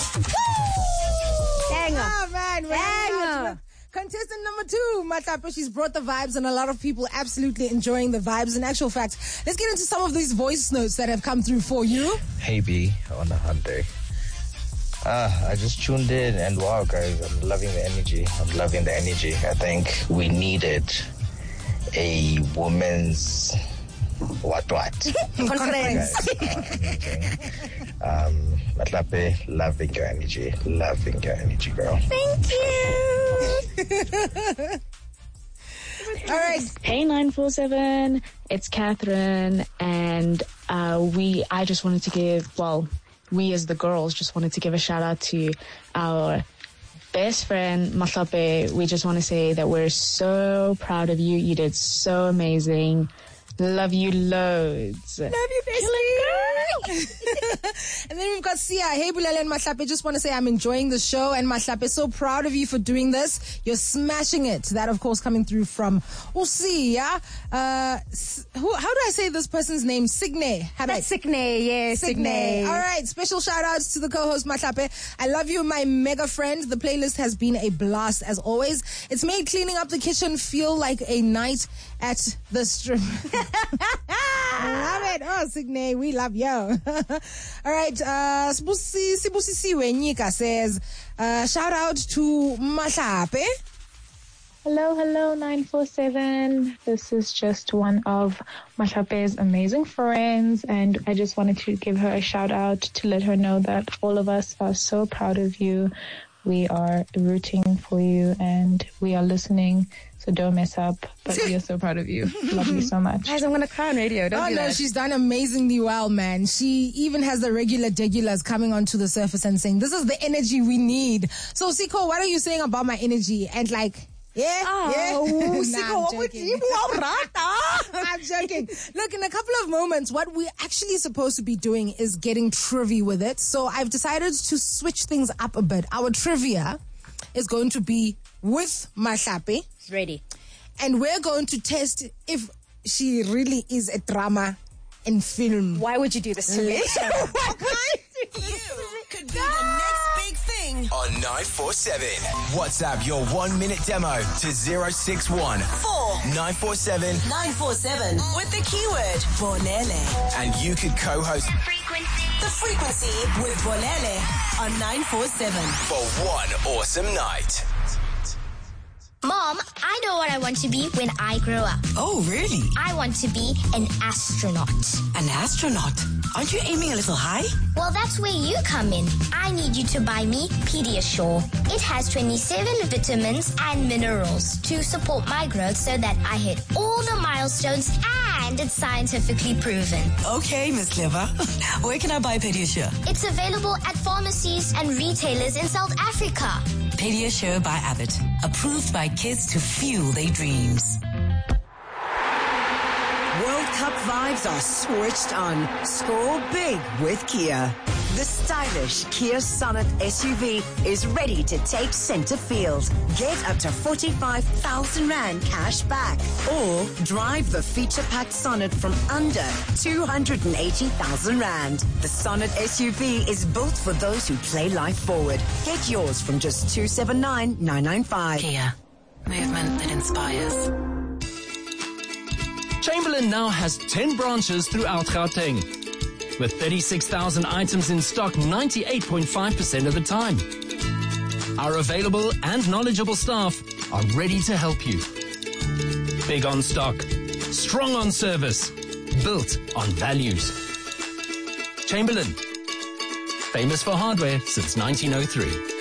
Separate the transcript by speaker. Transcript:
Speaker 1: Banger.
Speaker 2: Ah, man.
Speaker 1: Banger.
Speaker 2: Contestant number 2, Matlape. She's brought the vibes, and a lot of people absolutely enjoying the vibes. In actual fact, let's get into some of these voice notes that have come through for you.
Speaker 3: Hey B, on a hot day. I just tuned in, and wow, guys, I'm loving the energy. I think we needed a woman's what?
Speaker 1: Conference.
Speaker 3: Matlape, loving your energy, girl.
Speaker 1: Thank you.
Speaker 2: All right.
Speaker 4: Hey 947, it's Catherine, and I just wanted to we as the girls just wanted to give a shout out to our best friend Matlape. We just want to say that we're so proud of you. You did so amazing. Love you loads.
Speaker 2: Love you, bestie. And then we've got Sia. Hey, Bulele and Matlape. Just want to say I'm enjoying the show. And Matlape, so proud of you for doing this. You're smashing it. That, of course, coming through from Usia. How do I say this person's name? Signe.
Speaker 1: That's Signe, yeah, Signe.
Speaker 2: All right. Special shout outs to the co-host, Matlape. I love you, my mega friend. The playlist has been a blast, as always. It's made cleaning up the kitchen feel like a night at the strip. Love it. Oh, Signe, we love you. All right. Sibusi Wenyika says, shout out to Matlape.
Speaker 4: Hello 947. This is just one of Matlape's amazing friends, and I just wanted to give her a shout out to let her know that all of us are so proud of you. We are rooting for you and we are listening, so don't mess up, but we are so proud of you. Love you so much.
Speaker 1: Guys, I'm going to cry on radio. Don't do that.
Speaker 2: She's done amazingly well, man. She even has the regulars coming onto the surface and saying, this is the energy we need. So, Siko, what are you saying about my energy? And
Speaker 1: Siko, what would you
Speaker 2: I'm joking. Look, in a couple of moments, what we're actually supposed to be doing is getting trivia with it. So I've decided to switch things up a bit. Our trivia is going to be with Matlape.
Speaker 1: Ready.
Speaker 2: And we're going to test if she really is a drama in film.
Speaker 1: Why would you do this to me?
Speaker 5: You could be the next big thing on 947. WhatsApp your 1-minute demo to 061 947 with the keyword Bolele. And you could co-host The Frequency with Bolele on 947 for one awesome night.
Speaker 6: Mom, I know what I want to be when I grow up.
Speaker 5: Oh, really?
Speaker 6: I want to be an astronaut.
Speaker 5: An astronaut? Aren't you aiming a little high?
Speaker 6: Well, that's where you come in. I need you to buy me Pediasure. It has 27 vitamins and minerals to support my growth so that I hit all the milestones, and it's scientifically proven.
Speaker 5: Okay, Miss Clever. Where can I buy Pediasure?
Speaker 6: It's available at pharmacies and retailers in South Africa.
Speaker 5: Pediasure by Abbott. Approved by kids to fuel their dreams.
Speaker 7: World Cup vibes are switched on. Score big with Kia. The stylish Kia Sonet SUV is ready to take center field. Get up to 45,000 Rand cash back. Or drive the feature-packed Sonet from under 280,000 Rand. The Sonet SUV is built for those who play life forward. Get yours from just 279,995.
Speaker 5: Kia. Movement that inspires.
Speaker 8: Chamberlain now has 10 branches throughout Gauteng. With 36,000 items in stock 98.5% of the time. Our available and knowledgeable staff are ready to help you. Big on stock, strong on service, built on values. Chamberlain, famous for hardware since 1903.